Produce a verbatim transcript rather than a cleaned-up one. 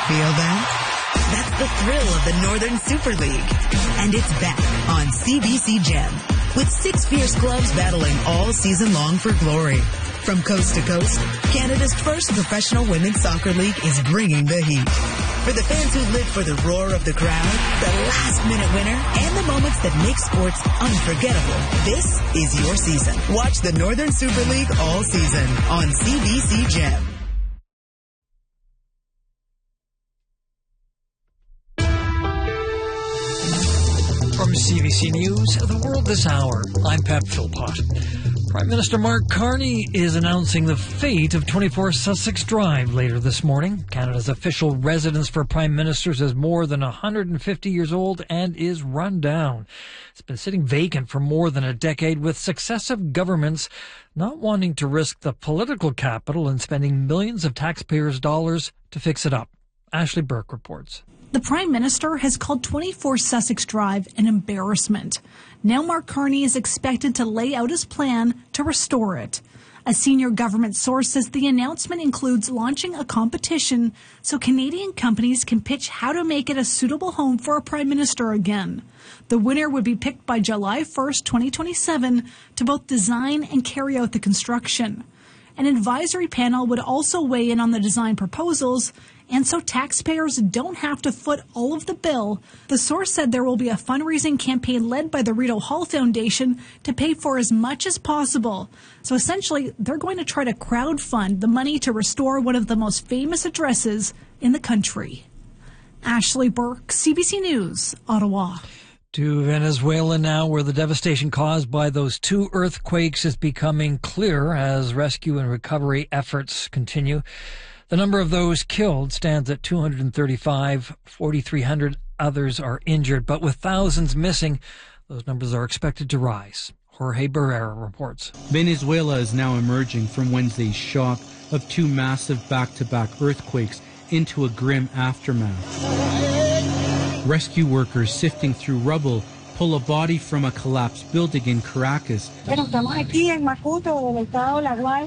Feel that? That's the thrill of the Northern Super League. And it's back on C B C Gem, with six fierce clubs battling all season long for glory. From coast to coast, Canada's first professional women's soccer league is bringing the heat. For the fans who live for the roar of the crowd, the last-minute winner, and the moments that make sports unforgettable, this is your season. Watch the Northern Super League all season on C B C Gem. From C B C News, The World This Hour, I'm Pat Philpott. Prime Minister Mark Carney is announcing the fate of twenty-four Sussex Drive later this morning. Canada's official residence for prime ministers is more than one hundred fifty years old and is run down. It's been sitting vacant for more than a decade, with successive governments not wanting to risk the political capital and spending millions of taxpayers' dollars to fix it up. Ashley Burke reports. The Prime Minister has called twenty-four Sussex Drive an embarrassment. Now Mark Carney is expected to lay out his plan to restore it. A senior government source says the announcement includes launching a competition so Canadian companies can pitch how to make it a suitable home for a Prime Minister again. The winner would be picked by July first, twenty twenty-seven, to both design and carry out the construction. An advisory panel would also weigh in on the design proposals, and so taxpayers don't have to foot all of the bill. The source said there will be a fundraising campaign led by the Rideau Hall Foundation to pay for as much as possible. So essentially, they're going to try to crowdfund the money to restore one of the most famous addresses in the country. Ashley Burke, C B C News, Ottawa. To Venezuela now, where the devastation caused by those two earthquakes is becoming clearer as rescue and recovery efforts continue. The number of those killed stands at two hundred thirty-five, forty-three hundred others are injured, but with thousands missing, those numbers are expected to rise. Jorge Barrera reports. Venezuela is now emerging from Wednesday's shock of two massive back-to-back earthquakes into a grim aftermath. Rescue workers sifting through rubble pull a body from a collapsed building in Caracas.